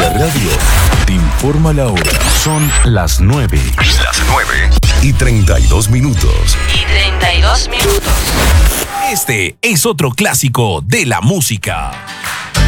radio te informa la hora. Son las 9. Las 9:32. Este es otro clásico de la música.